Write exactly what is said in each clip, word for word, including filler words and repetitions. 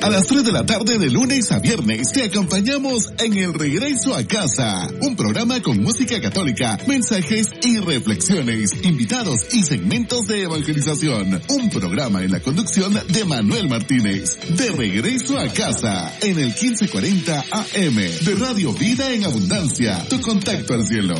A las tres de la tarde de lunes a viernes te acompañamos en El Regreso a Casa, un programa con música católica, mensajes y reflexiones, invitados y segmentos de evangelización. Un programa en la conducción de Manuel Martínez. De Regreso a Casa, en el quince cuarenta A M de Radio Vida en Abundancia, tu contacto al cielo.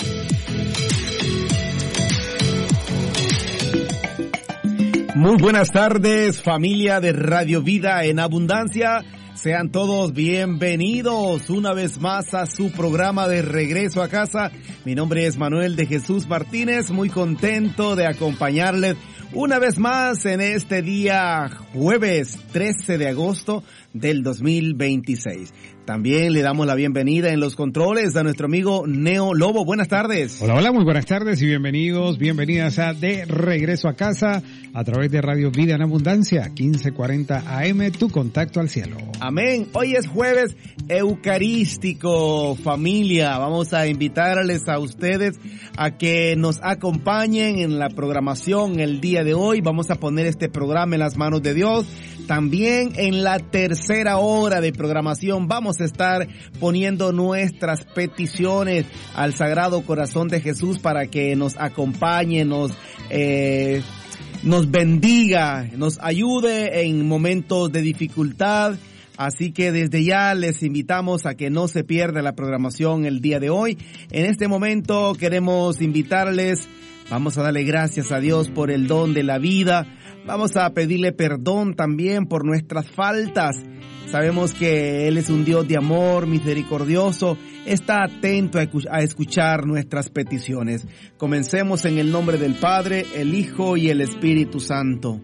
Muy buenas tardes, familia de Radio Vida en Abundancia. Sean todos bienvenidos una vez más a su programa de Regreso a Casa. Mi nombre es Manuel de Jesús Martínez, muy contento de acompañarles una vez más en este día jueves trece de agosto del dos mil veintiséis. También le damos la bienvenida en los controles a nuestro amigo Neo Lobo. Buenas tardes. Hola, hola, muy buenas tardes y bienvenidos, bienvenidas a De Regreso a Casa a través de Radio Vida en Abundancia, quince cuarenta A M, tu contacto al cielo. Amén. Hoy es jueves eucarístico, familia. Vamos a invitarles a ustedes a que nos acompañen en la programación el día de hoy. Vamos a poner este programa en las manos de Dios. También en la tercera hora de programación vamos a estar poniendo nuestras peticiones al Sagrado Corazón de Jesús para que nos acompañe, nos eh, nos bendiga, nos ayude en momentos de dificultad. Así que desde ya les invitamos a que no se pierda la programación el día de hoy. En este momento queremos invitarles, vamos a darle gracias a Dios por el don de la vida. Vamos a pedirle perdón también por nuestras faltas. Sabemos que Él es un Dios de amor, misericordioso. Está atento a escuchar nuestras peticiones. Comencemos en el nombre del Padre, el Hijo y el Espíritu Santo.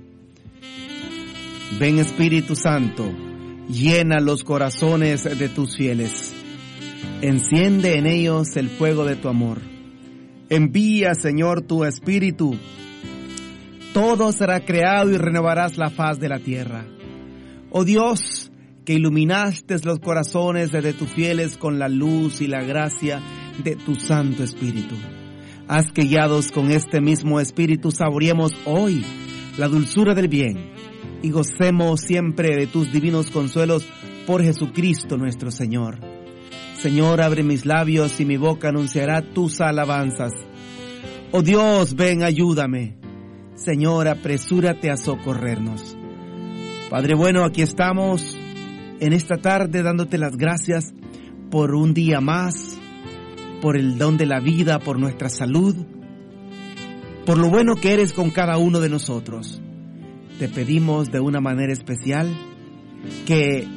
Ven, Espíritu Santo, llena los corazones de tus fieles. Enciende en ellos el fuego de tu amor. Envía, Señor, tu Espíritu. Todo será creado y renovarás la faz de la tierra. Oh Dios, que iluminaste los corazones de tus fieles con la luz y la gracia de tu Santo Espíritu. Haz que guiados con este mismo Espíritu saboreemos hoy la dulzura del bien y gocemos siempre de tus divinos consuelos por Jesucristo nuestro Señor. Señor, abre mis labios y mi boca anunciará tus alabanzas. Oh Dios, ven, ayúdame. Señor, apresúrate a socorrernos. Padre bueno, aquí estamos en esta tarde dándote las gracias por un día más, por el don de la vida, por nuestra salud, por lo bueno que eres con cada uno de nosotros. Te pedimos de una manera especial que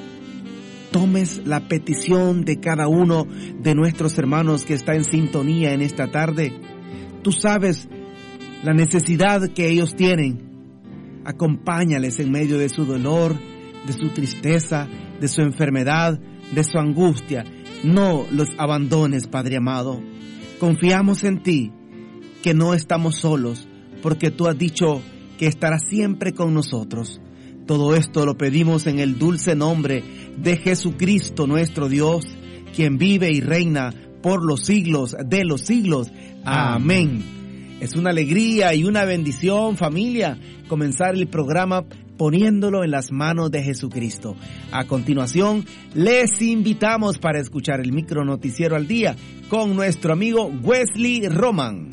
tomes la petición de cada uno de nuestros hermanos que está en sintonía en esta tarde. Tú sabes la necesidad que ellos tienen. Acompáñales en medio de su dolor, de su tristeza, de su enfermedad, de su angustia. No los abandones, Padre amado. Confiamos en ti, que no estamos solos, porque tú has dicho que estarás siempre con nosotros. Todo esto lo pedimos en el dulce nombre de Jesucristo nuestro Dios, quien vive y reina por los siglos de los siglos. Amén. Es una alegría y una bendición, familia, comenzar el programa poniéndolo en las manos de Jesucristo. A continuación, les invitamos para escuchar el micro noticiero al día con nuestro amigo Wesley Roman.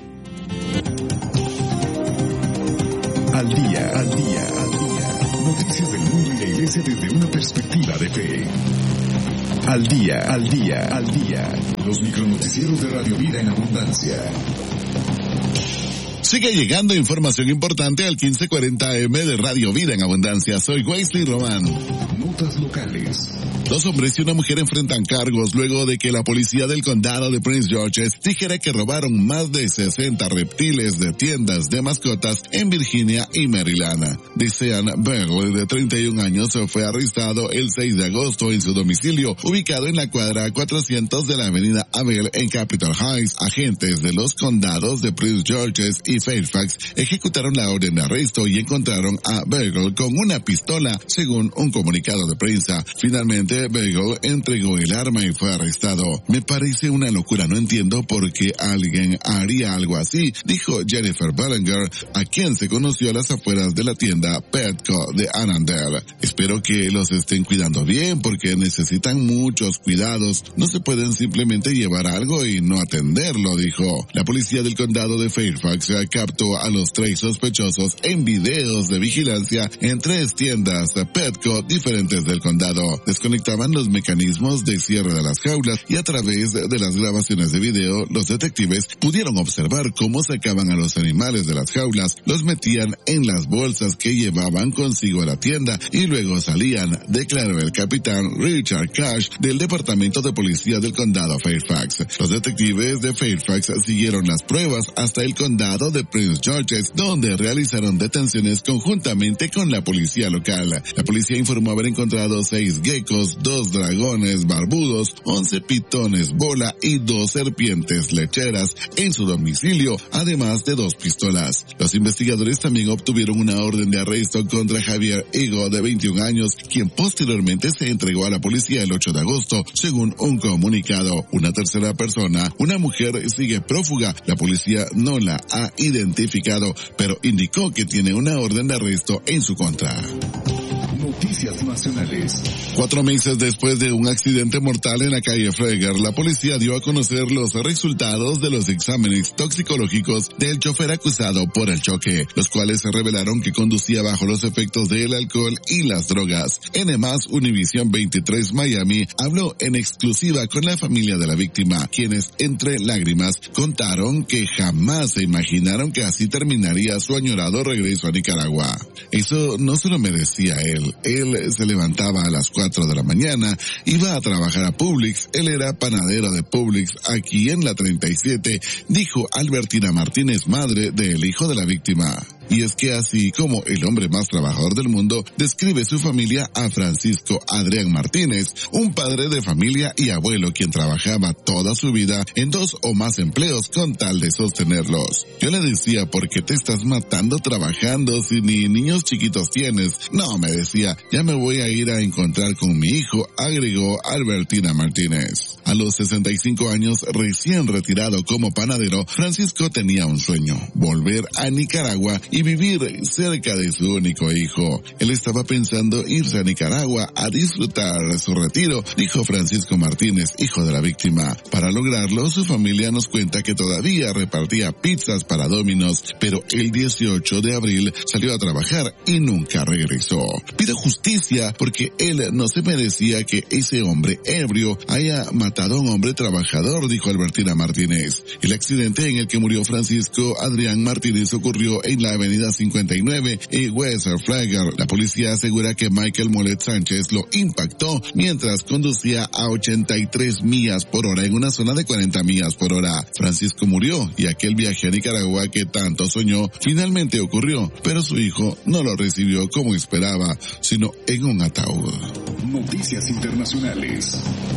Al día, al día, al día. Noticias del mundo y la iglesia desde una perspectiva de fe. Al día, al día, al día. Los micronoticieros de Radio Vida en Abundancia. Sigue llegando información importante al quince cuarenta A M de Radio Vida en Abundancia. Soy Wesley Román. Notas locales. Dos hombres y una mujer enfrentan cargos luego de que la policía del condado de Prince George's dijera que robaron más de sesenta reptiles de tiendas de mascotas en Virginia y Maryland. Desean Begley, de treinta y un años, fue arrestado el seis de agosto en su domicilio, ubicado en la cuadra cuatrocientos de la avenida Abel en Capitol Heights. Agentes de los condados de Prince George's y Fairfax ejecutaron la orden de arresto y encontraron a Begley con una pistola, según un comunicado de prensa. Finalmente, Beagle entregó el arma y fue arrestado. Me parece una locura, no entiendo por qué alguien haría algo así, dijo Jennifer Bellinger, a quien se conoció a las afueras de la tienda Petco de Annandale. Espero que los estén cuidando bien porque necesitan muchos cuidados. No se pueden simplemente llevar algo y no atenderlo, dijo. La policía del condado de Fairfax captó a los tres sospechosos en videos de vigilancia en tres tiendas Petco diferentes del condado. Desconectaban los mecanismos de cierre de las jaulas y a través de las grabaciones de video, los detectives pudieron observar cómo sacaban a los animales de las jaulas, los metían en las bolsas que llevaban consigo a la tienda y luego salían, declaró el capitán Richard Cash del Departamento de Policía del Condado Fairfax. Los detectives de Fairfax siguieron las pruebas hasta el condado de Prince George's, donde realizaron detenciones conjuntamente con la policía local. La policía informó haber encontrado seis geckos, dos dragones barbudos, once pitones bola y dos serpientes lecheras en su domicilio, además de dos pistolas. Los investigadores también obtuvieron una orden de arresto contra Javier Higo, de veintiún años, quien posteriormente se entregó a la policía el ocho de agosto, según un comunicado. Una tercera persona, una mujer, sigue prófuga. La policía no la ha identificado, pero indicó que tiene una orden de arresto en su contra. Noticias nacionales. Cuatro meses después de un accidente mortal en la calle Freger, la policía dio a conocer los resultados de los exámenes toxicológicos del chofer acusado por el choque, los cuales se revelaron que conducía bajo los efectos del alcohol y las drogas. N más Univision veintitrés Miami habló en exclusiva con la familia de la víctima, quienes entre lágrimas contaron que jamás se imaginaron que así terminaría su añorado regreso a Nicaragua. Eso no se lo merecía él. Él se levantaba a las cuatro de la mañana, iba a trabajar a Publix, él era panadero de Publix aquí en la treinta y siete, dijo Albertina Martínez, madre del hijo de la víctima. Y es que así como el hombre más trabajador del mundo, describe su familia a Francisco Adrián Martínez, un padre de familia y abuelo quien trabajaba toda su vida en dos o más empleos con tal de sostenerlos. Yo le decía, ¿por qué te estás matando trabajando si ni niños chiquitos tienes? No, me decía, ya me voy a ir a encontrar con mi hijo, agregó Albertina Martínez. A los sesenta y cinco años, recién retirado como panadero, Francisco tenía un sueño, volver a Nicaragua y vivir cerca de su único hijo. Él estaba pensando irse a Nicaragua a disfrutar su retiro, dijo Francisco Martínez, hijo de la víctima. Para lograrlo, su familia nos cuenta que todavía repartía pizzas para Domino's, pero el dieciocho de abril salió a trabajar y nunca regresó. Pido justicia porque él no se merecía que ese hombre ebrio haya matado a un hombre trabajador, dijo Albertina Martínez. El accidente en el que murió Francisco Adrián Martínez ocurrió en la avenida cincuenta y nueve y West Flagger. La policía asegura que Michael Molet Sánchez lo impactó mientras conducía a ochenta y tres millas por hora en una zona de cuarenta millas por hora. Francisco murió y aquel viaje a Nicaragua que tanto soñó finalmente ocurrió, pero su hijo no lo recibió como esperaba, sino en un ataúd. Noticias internacionales.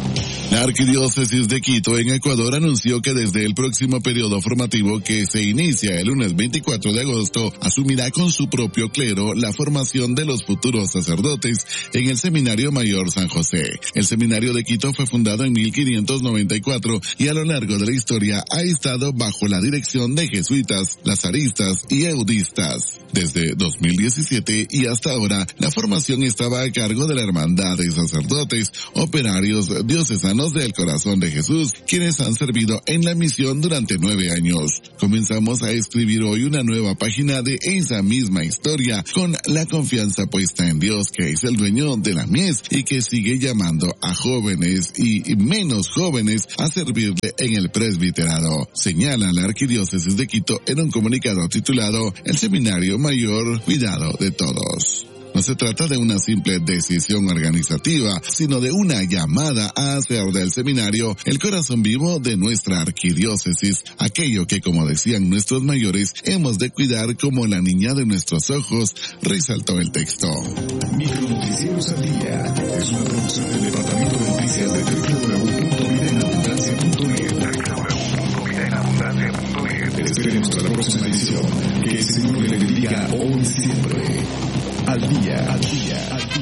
La Arquidiócesis de Quito en Ecuador anunció que desde el próximo periodo formativo que se inicia el lunes veinticuatro de agosto asumirá con su propio clero la formación de los futuros sacerdotes en el Seminario Mayor San José. El Seminario de Quito fue fundado en mil quinientos noventa y cuatro y a lo largo de la historia ha estado bajo la dirección de jesuitas, lazaristas y eudistas. Desde dos mil diecisiete y hasta ahora, la formación estaba a cargo de la Hermandad de Sacerdotes Operarios Diocesanos del Corazón de Jesús, quienes han servido en la misión durante nueve años. Comenzamos a escribir hoy una nueva página de esa misma historia, con la confianza puesta en Dios, que es el dueño de la mies y que sigue llamando a jóvenes y menos jóvenes a servirle en el presbiterado, señala la Arquidiócesis de Quito en un comunicado titulado El Seminario Mayor, Cuidado de Todos. No se trata de una simple decisión organizativa, sino de una llamada a hacer del seminario el corazón vivo de nuestra arquidiócesis, aquello que, como decían nuestros mayores, hemos de cuidar como la niña de nuestros ojos, resaltó el texto. Micronoticieros al día es una producción del Departamento de Noticias de doble u doble u doble u punto vida en abundancia punto net. doble u doble u doble u punto vida en abundancia punto net. Les esperemos para la próxima edición. Que el Señor le bendiga hoy y siempre. Al día, al día, al día.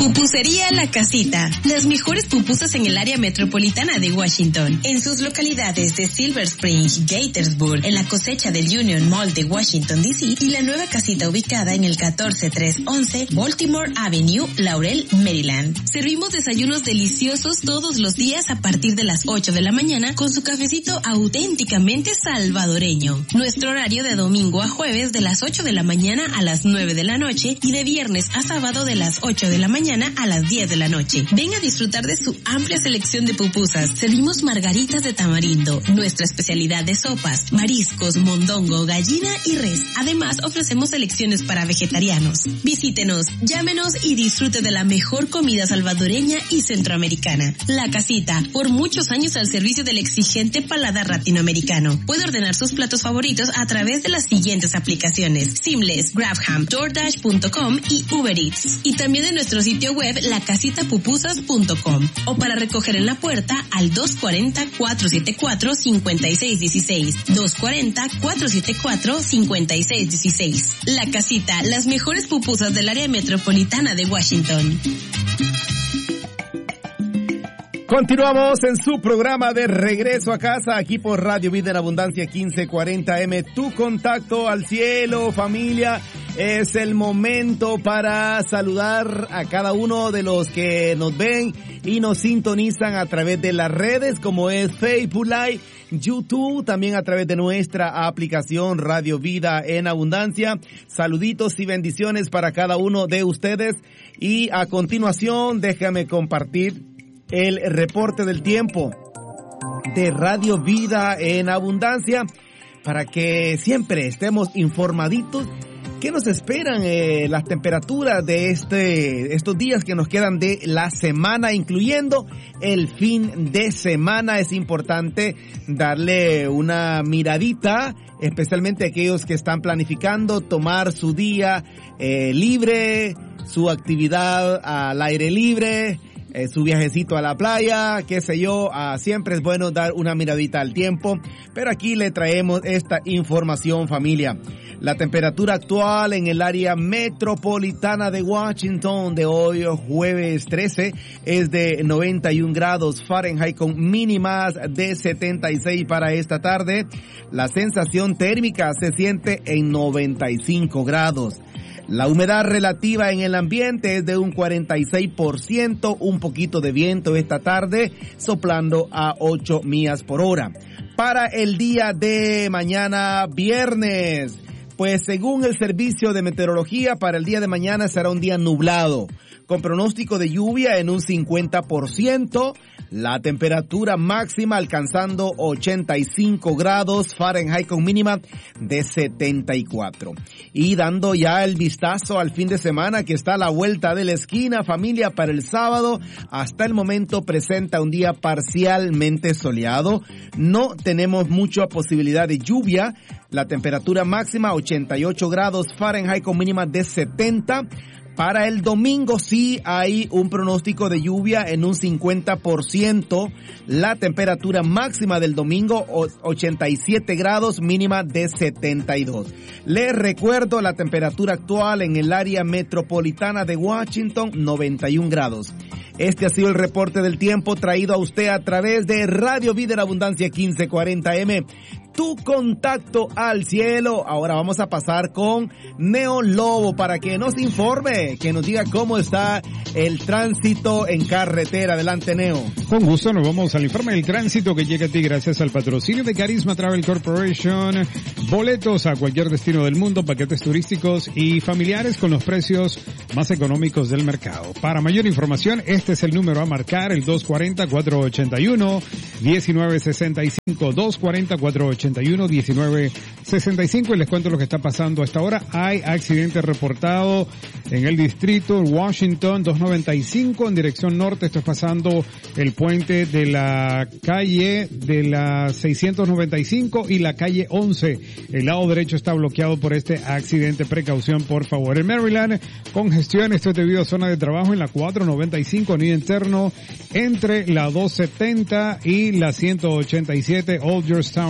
Pupusería La Casita. Las mejores pupusas en el área metropolitana de Washington. En sus localidades de Silver Spring, Gaithersburg, en la cosecha del Union Mall de Washington, D C y la nueva casita ubicada en el catorce tres once Baltimore Avenue, Laurel, Maryland. Servimos desayunos deliciosos todos los días a partir de las ocho de la mañana con su cafecito auténticamente salvadoreño. Nuestro horario de domingo a jueves de las ocho de la mañana a las nueve de la noche y de viernes a sábado de las ocho de la mañana a las diez de la noche. Ven a disfrutar de su amplia selección de pupusas. Servimos margaritas de tamarindo, nuestra especialidad de sopas, mariscos, mondongo, gallina y res. Además, ofrecemos selecciones para vegetarianos. Visítenos, llámenos y disfrute de la mejor comida salvadoreña y centroamericana. La Casita, por muchos años al servicio del exigente paladar latinoamericano. Puede ordenar sus platos favoritos a través de las siguientes aplicaciones: Seamless, Grabham, DoorDash punto com y Uber Eats. Y también en nuestro sitio web la casita pupusas punto com o para recoger en la puerta al dos cuatro cero, cuatro siete cuatro, cinco seis uno seis, dos cuatro cero, cuatro siete cuatro, cinco seis uno seis. La Casita, las mejores pupusas del área metropolitana de Washington. Continuamos en su programa de Regreso a Casa, aquí por Radio Vida en Abundancia quince cuarenta eme. Tu contacto al cielo, familia. Es el momento para saludar a cada uno de los que nos ven y nos sintonizan a través de las redes como es Facebook Live, YouTube, también a través de nuestra aplicación Radio Vida en Abundancia. Saluditos y bendiciones para cada uno de ustedes. Y a continuación, déjame compartir el reporte del tiempo de Radio Vida en Abundancia para que siempre estemos informaditos. ¿Qué nos esperan eh, las temperaturas de este estos días que nos quedan de la semana, incluyendo el fin de semana? Es importante darle una miradita, especialmente aquellos que están planificando tomar su día eh, libre, su actividad al aire libre, eh, su viajecito a la playa, qué sé yo. Ah, siempre es bueno dar una miradita al tiempo, pero aquí le traemos esta información, familia. La temperatura actual en el área metropolitana de Washington de hoy, jueves trece, es de noventa y un grados Fahrenheit con mínimas de setenta y seis para esta tarde. La sensación térmica se siente en noventa y cinco grados. La humedad relativa en el ambiente es de un cuarenta y seis por ciento, un poquito de viento esta tarde, soplando a ocho millas por hora. Para el día de mañana, viernes, pues según el Servicio de Meteorología, para el día de mañana será un día nublado, con pronóstico de lluvia en un cincuenta por ciento, la temperatura máxima alcanzando ochenta y cinco grados Fahrenheit con mínima de setenta y cuatro. Y dando ya el vistazo al fin de semana que está a la vuelta de la esquina, familia, para el sábado, hasta el momento presenta un día parcialmente soleado, no tenemos mucha posibilidad de lluvia. La temperatura máxima ochenta y ocho grados Fahrenheit con mínima de setenta. Para el domingo sí hay un pronóstico de lluvia en un cincuenta por ciento. La temperatura máxima del domingo ochenta y siete grados, mínima de setenta y dos. Les recuerdo la temperatura actual en el área metropolitana de Washington, noventa y un grados. Este ha sido el reporte del tiempo traído a usted a través de Radio Vida en Abundancia quince cuarenta eme. Tu contacto al cielo. Ahora vamos a pasar con Neo Lobo para que nos informe, que nos diga cómo está el tránsito en carretera. Adelante, Neo. Con gusto, nos vamos al informe del tránsito que llega a ti gracias al patrocinio de Carisma Travel Corporation. Boletos a cualquier destino del mundo, paquetes turísticos y familiares con los precios más económicos del mercado. Para mayor información, este es el número a marcar, el dos cuatro cero, cuatro ocho uno, uno nueve seis cinco, dos cuatro cero, cuatro ocho uno, uno nueve seis cinco. Y les cuento lo que está pasando hasta ahora. Hay accidente reportado en el distrito Washington dos noventa y cinco en dirección norte. Esto es pasando el puente de la calle de la seiscientos noventa y cinco y la calle once. El lado derecho está bloqueado por este accidente. Precaución, por favor. En Maryland, congestión. Esto es debido a zona de trabajo en la cuatrocientos noventa y cinco, anillo interno entre la doscientos setenta y la ciento ochenta y siete Old Georgetown Road.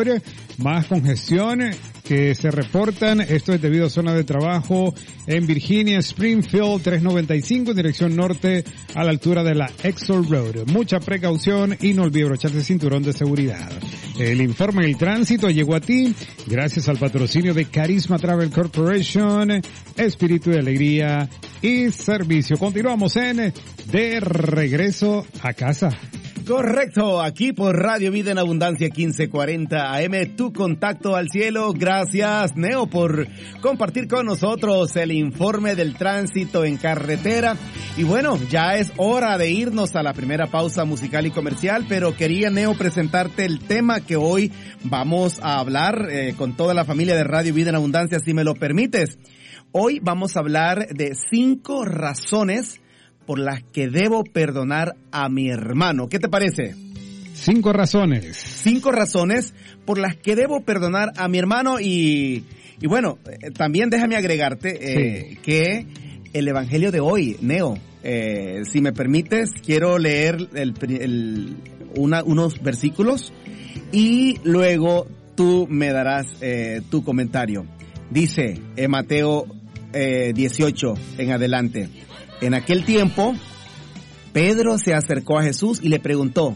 Road, más congestión que se reportan. Esto es debido a zona de trabajo en Virginia, Springfield, trescientos noventa y cinco en dirección norte a la altura de la Exel Road. Mucha precaución y no olvide brocharse el cinturón de seguridad. El informe del tránsito llegó a ti gracias al patrocinio de Carisma Travel Corporation, espíritu de alegría y servicio. Continuamos en De Regreso a Casa. Correcto, aquí por Radio Vida en Abundancia quince cuarenta A M, tu contacto al cielo. Gracias, Neo, por compartir con nosotros el informe del tránsito en carretera. Y bueno, ya es hora de irnos a la primera pausa musical y comercial, pero quería, Neo, presentarte el tema que hoy vamos a hablar eh, con toda la familia de Radio Vida en Abundancia, si me lo permites. Hoy vamos a hablar de cinco razones por las que debo perdonar a mi hermano. ¿Qué te parece? Cinco razones. Cinco razones por las que debo perdonar a mi hermano y, y bueno, eh, también déjame agregarte eh, sí. que el evangelio de hoy, Neo, eh, si me permites, quiero leer el, el, una, unos versículos y luego tú me darás eh, tu comentario. Dice en Mateo eh, dieciocho en adelante. En aquel tiempo, Pedro se acercó a Jesús y le preguntó,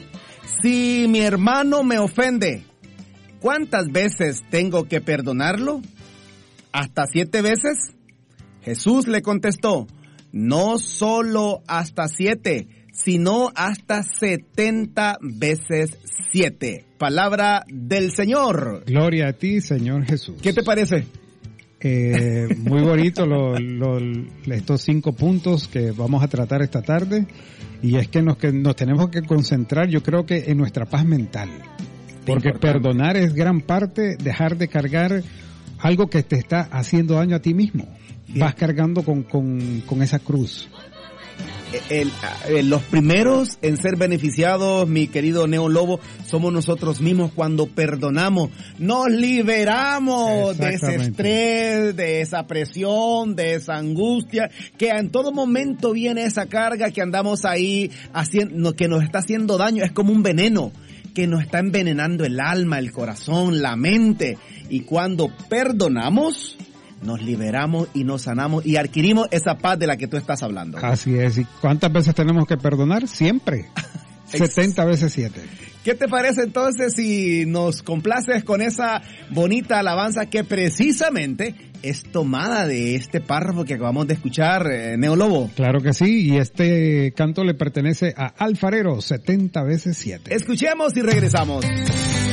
si mi hermano me ofende, ¿cuántas veces tengo que perdonarlo? ¿Hasta siete veces? Jesús le contestó, no solo hasta siete, sino hasta setenta veces siete. Palabra del Señor. Gloria a ti, Señor Jesús. ¿Qué te parece? Eh, muy bonito lo, lo, estos cinco puntos que vamos a tratar esta tarde, y es que nos, que nos tenemos que concentrar, yo creo que en nuestra paz mental, porque perdonar es gran parte dejar de cargar algo que te está haciendo daño a ti mismo. Vas cargando con, con, con esa cruz. El, el, los primeros en ser beneficiados, mi querido Neo Lobo, somos nosotros mismos cuando perdonamos. Nos liberamos de ese estrés, de esa presión, de esa angustia, que en todo momento viene esa carga que andamos ahí haciendo, que nos está haciendo daño. Es como un veneno que nos está envenenando el alma, el corazón, la mente. Y cuando perdonamos, nos liberamos y nos sanamos y adquirimos esa paz de la que tú estás hablando. Así es. ¿Y cuántas veces tenemos que perdonar? Siempre. setenta veces siete. ¿Qué te parece entonces si nos complaces con esa bonita alabanza que precisamente es tomada de este párrafo que acabamos de escuchar, eh, Neo Lobo? Claro que sí, y este canto le pertenece a Alfarero, setenta veces siete. Escuchemos y regresamos.